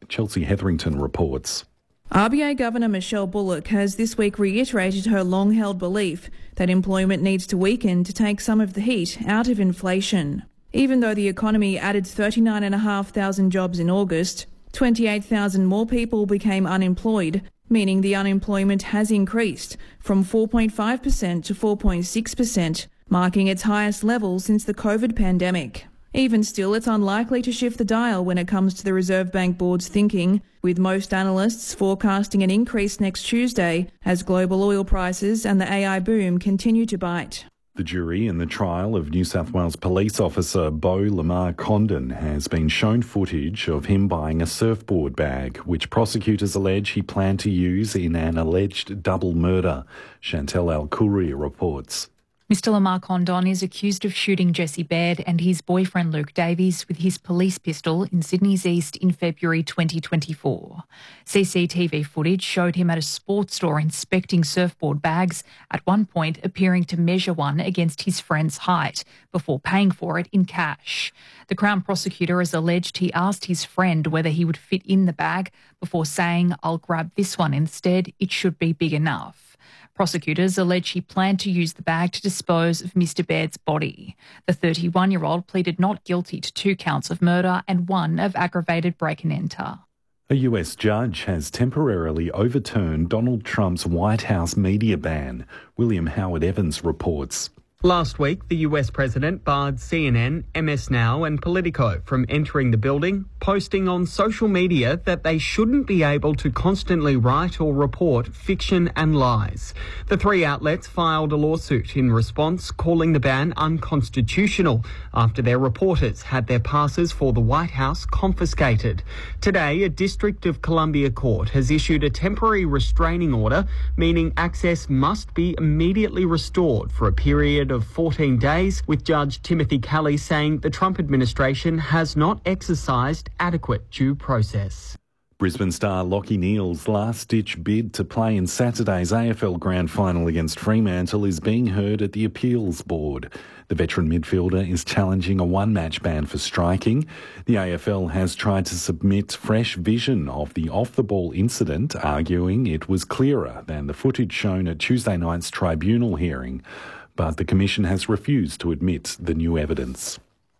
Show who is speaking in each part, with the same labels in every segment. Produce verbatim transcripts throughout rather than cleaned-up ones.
Speaker 1: Chelsea Hetherington reports.
Speaker 2: R B A Governor Michelle Bullock has this week reiterated her long-held belief that employment needs to weaken to take some of the heat out of inflation. Even though the economy added thirty-nine thousand five hundred jobs in August, twenty-eight thousand more people became unemployed, meaning the unemployment has increased from four point five percent to four point six percent, marking its highest level since the COVID pandemic. Even still, it's unlikely to shift the dial when it comes to the Reserve Bank Board's thinking, with most analysts forecasting an increase next Tuesday as global oil prices and the A I boom continue to bite.
Speaker 1: The jury in the trial of New South Wales police officer Beau Lamar Condon has been shown footage of him buying a surfboard bag, which prosecutors allege he planned to use in an alleged double murder. Chantel Al-Khoury reports.
Speaker 3: Mister Lamar Condon is accused of shooting Jesse Baird and his boyfriend Luke Davies with his police pistol in Sydney's East in February twenty twenty-four. C C T V footage showed him at a sports store inspecting surfboard bags, at one point appearing to measure one against his friend's height before paying for it in cash. The Crown prosecutor has alleged he asked his friend whether he would fit in the bag before saying, "I'll grab this one instead, it should be big enough." Prosecutors allege he planned to use the bag to dispose of Mister Baird's body. The thirty-one-year-old pleaded not guilty to two counts of murder and one of aggravated break-and-enter.
Speaker 1: A U S judge has temporarily overturned Donald Trump's White House media ban. William Howard Evans reports.
Speaker 4: Last week, the U S president barred C N N, M S Now and Politico from entering the building, posting on social media that they shouldn't be able to constantly write or report fiction and lies. The three outlets filed a lawsuit in response, calling the ban unconstitutional after their reporters had their passes for the White House confiscated. Today, a District of Columbia court has issued a temporary restraining order, meaning access must be immediately restored for a period of fourteen days, with Judge Timothy Kelly saying the Trump administration has not exercised adequate due process.
Speaker 1: Brisbane star Lachie Neale's last-ditch bid to play in Saturday's A F L Grand Final against Fremantle is being heard at the Appeals Board. The veteran midfielder is challenging a one-match ban for striking. The A F L has tried to submit fresh vision of the off-the-ball incident, arguing it was clearer than the footage shown at Tuesday night's tribunal hearing. But the Commission has refused to admit the new evidence.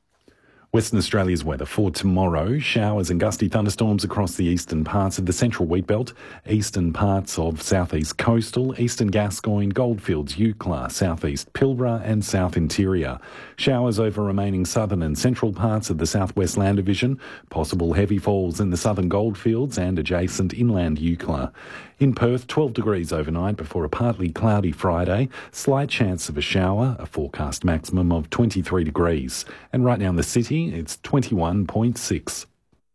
Speaker 1: Western Australia's weather for tomorrow: showers and gusty thunderstorms across the eastern parts of the central wheatbelt, eastern parts of southeast coastal, eastern Gascoyne, Goldfields, Eucla, southeast Pilbara and south interior. Showers over remaining southern and central parts of the southwest land division, possible heavy falls in the southern Goldfields and adjacent inland Eucla. In Perth, twelve degrees overnight before a partly cloudy Friday. Slight chance of a shower, a forecast maximum of twenty-three degrees. And right now in the city, it's twenty-one point six.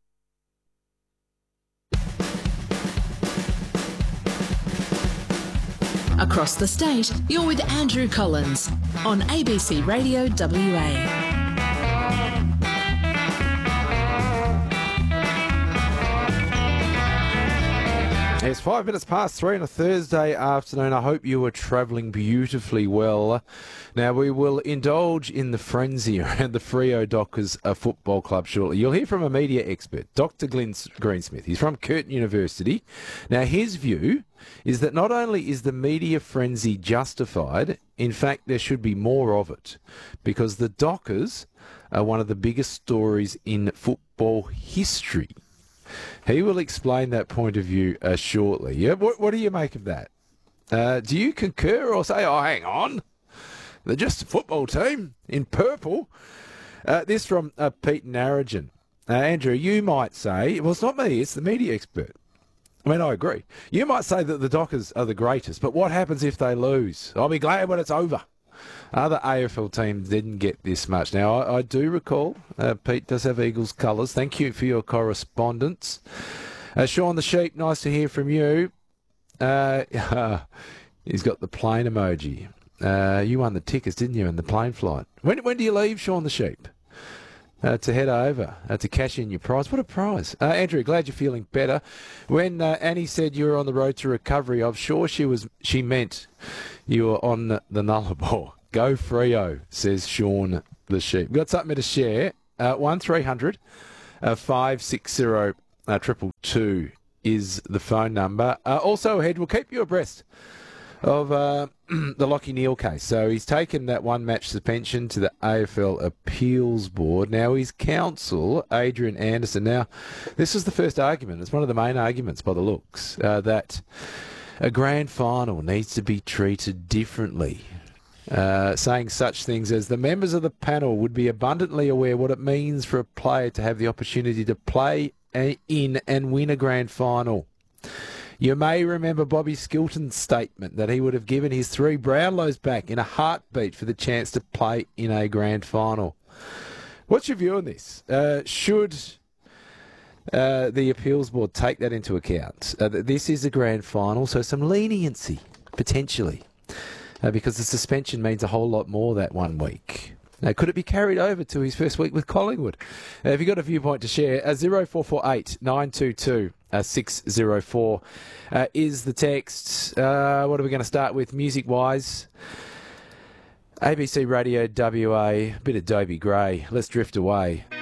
Speaker 5: Across the state, you're with Andrew Collins on A B C Radio W A.
Speaker 6: It's five minutes past three on a Thursday afternoon. I hope you are travelling beautifully well. Now, we will indulge in the frenzy around the Freo Dockers uh, Football Club shortly. You'll hear from a media expert, Doctor Glenn Greensmith. He's from Curtin University. Now, his view is that not only is the media frenzy justified, in fact, there should be more of it, because the Dockers are one of the biggest stories in football history. He will explain that point of view uh, shortly. Yeah, what, what do you make of that? Uh, do you concur or say, oh, hang on, they're just a football team in purple? Uh, this from uh, Pete Narragin. Uh, Andrew, you might say, well, it's not me, it's the media expert. I mean, I agree. You might say that the Dockers are the greatest, but what happens if they lose? I'll be glad when it's over. Other A F L teams didn't get this much. Now, I, I do recall uh, Pete does have Eagles colours. Thank you for your correspondence. Uh, Sean the Sheep, nice to hear from you. Uh, he's got the plane emoji. Uh, you won the tickets, didn't you, in the plane flight? When, when do you leave, Sean the Sheep? Uh, to head over, uh, to cash in your prize. What a prize. Uh, Andrew, glad you're feeling better. When uh, Annie said you were on the road to recovery, I'm sure she was. She meant you were on the, the Nullarbor. Go Freo, says Sean the Sheep. Got something to share. Uh, one three hundred five six zero Uh, triple two is the phone number. Uh, also ahead, we'll keep you abreast of uh, the Lachie Neale case. So he's taken that one-match suspension to the A F L Appeals Board. Now his counsel, Adrian Anderson, now this is the first argument, it's one of the main arguments by the looks, uh, that a grand final needs to be treated differently. Uh, saying such things as the members of the panel would be abundantly aware what it means for a player to have the opportunity to play a, in and win a grand final. You may remember Bobby Skilton's statement that he would have given his three Brownlows back in a heartbeat for the chance to play in a grand final. What's your view on this? Uh, should uh, the Appeals Board take that into account? Uh, this is a grand final, so some leniency, potentially, uh, because the suspension means a whole lot more that one week. Now, could it be carried over to his first week with Collingwood? Uh, have you got a viewpoint to share? Uh, zero four four eight nine two two six zero four uh, is the text. Uh, what are we going to start with music-wise? A B C Radio W A, bit of Dobie Gray. Let's drift away.